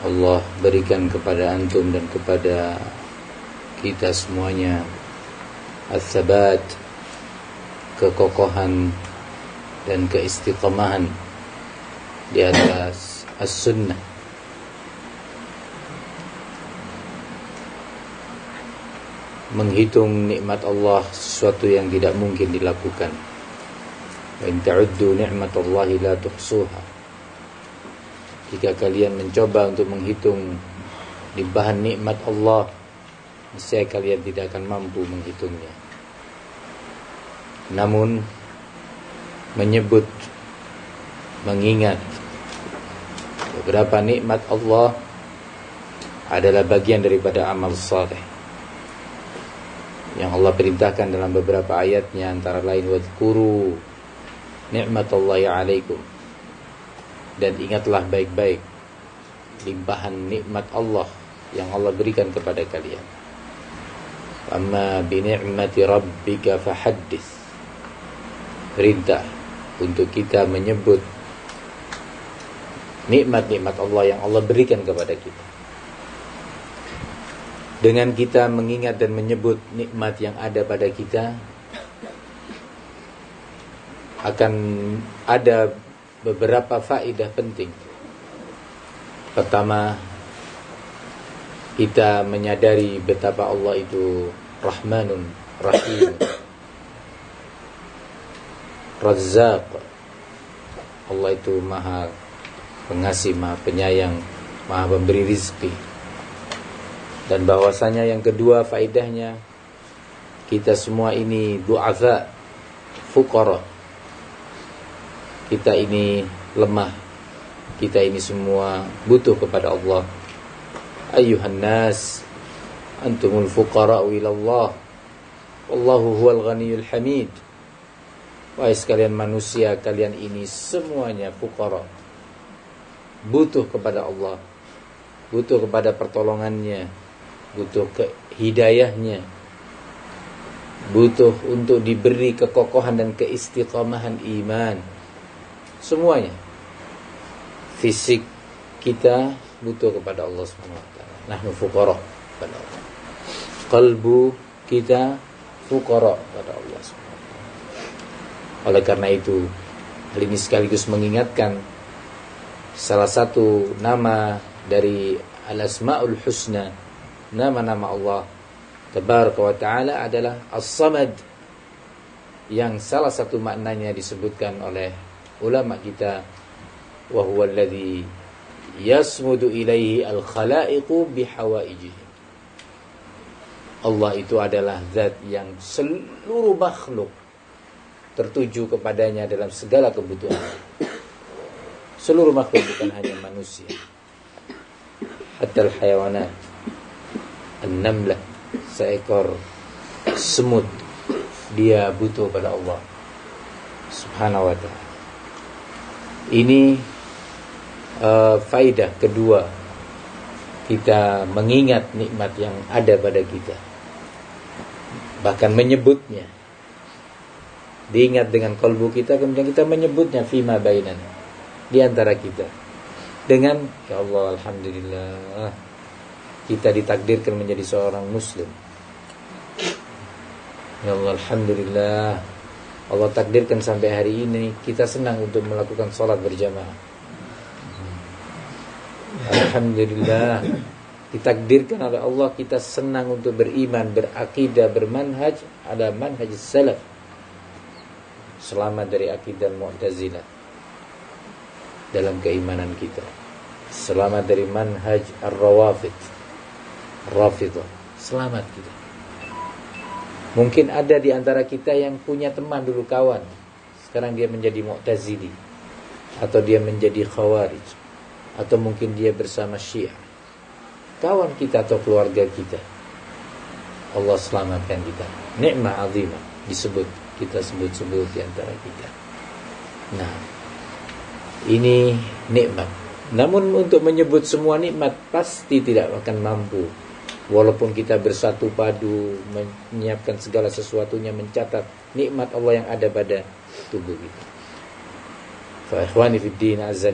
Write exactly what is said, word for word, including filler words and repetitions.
Allah berikan kepada antum dan kepada kita semuanya as-sabat, kekokohan dan keistiqamahan di atas as-sunnah. Menghitung nikmat Allah sesuatu yang tidak mungkin dilakukan. Wa in ta'uddu ni'matallahi la tuhsuha. Jika kalian mencoba untuk menghitung limpahan nikmat Allah, niscaya kalian tidak akan mampu menghitungnya. Namun menyebut, mengingat beberapa nikmat Allah adalah bagian daripada amal saleh yang Allah perintahkan dalam beberapa ayatnya, antara lain wadhkuru ni'matallahi 'alaikum, dan ingatlah baik-baik limpahan nikmat Allah yang Allah berikan kepada kalian. Amma bi ni'mati rabbika fahaddits, perintah untuk kita menyebut nikmat-nikmat Allah yang Allah berikan kepada kita. Dengan kita mengingat dan menyebut nikmat yang ada pada kita, akan ada beberapa faedah penting. Pertama, kita menyadari betapa Allah itu Rahmanun Rahim, Razzaq. Allah itu Maha Pengasih, Maha Penyayang, Maha Pemberi rizki. Dan bahwasanya yang kedua faedahnya, kita semua ini du'afa, fuqara. Kita ini lemah, kita ini semua butuh kepada Allah. Ayyuhan nas antumul fuqara'u ilallah wallahu huwal ghaniyul hamid. Wahai sekalian manusia, kalian ini semuanya fuqara, butuh kepada Allah, butuh kepada pertolongannya, butuh ke hidayahnya, butuh untuk diberi kekokohan dan keistiqamahan iman. Semuanya. Fisik kita butuh kepada Allah subhanahu wa taala. Nahnu fuqara kepada Allah. Qalbu kita fuqara kepada Allah subhanahu wa taala. Oleh karena itu, hal ini sekaligus mengingatkan salah satu nama dari Al-Asmaul Husna, nama-nama Allah Tabaraka wa Ta'ala adalah As-Samad, yang salah satu maknanya disebutkan oleh ulama kita, wa huwa alladhi yasmudu ilaihi al-khalaiqu bihawaijihim. Allah itu adalah zat yang seluruh makhluk tertuju kepadanya dalam segala kebutuhan. Seluruh makhluk, bukan hanya manusia. Hatta al-hayawanat, an-namlah, seekor semut, dia butuh pada Allah subhanahu wa ta'ala. Ini uh, faidah kedua, kita mengingat nikmat yang ada pada kita, bahkan menyebutnya. Diingat dengan kalbu kita, kemudian kita menyebutnya fima bainana, di antara kita, dengan ya Allah, alhamdulillah kita ditakdirkan menjadi seorang muslim. Ya Allah, alhamdulillah Allah takdirkan sampai hari ini kita senang untuk melakukan sholat berjamaah. Alhamdulillah ditakdirkan oleh Allah kita senang untuk beriman, berakidah, bermanhaj ada manhaj salaf, selamat dari akidah Mu'tazilah dalam keimanan kita, selamat dari manhaj ar-rawafid, Rafidah, selamat kita. Mungkin ada di antara kita yang punya teman dulu, kawan, sekarang dia menjadi Mu'tazili, atau dia menjadi Khawarij, atau mungkin dia bersama Syiah. Kawan kita atau keluarga kita, Allah selamatkan kita. Nikmah azimah disebut, kita sebut-sebut di antara kita. Nah, ini nikmat. Namun untuk menyebut semua nikmat pasti tidak akan mampu. Walaupun kita bersatu padu, menyiapkan segala sesuatunya, mencatat nikmat Allah yang ada pada tubuh kita. Fa ikhwani fid din, azza